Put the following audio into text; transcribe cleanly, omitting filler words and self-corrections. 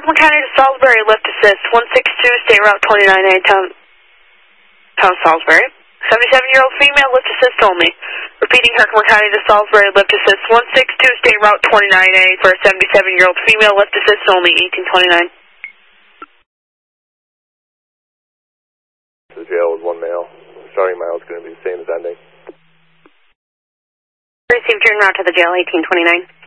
Herkimer County to Salisbury, lift assist, 162, State Route 29A, Town Salisbury. 77-year-old female, lift assist only. Repeating, Herkimer County to Salisbury, lift assist, 162, State Route 29A for a 77-year-old female, lift assist only, 1829. The jail with one male. Starting mile is going to be the same as ending. Received, turn route to the jail, 1829.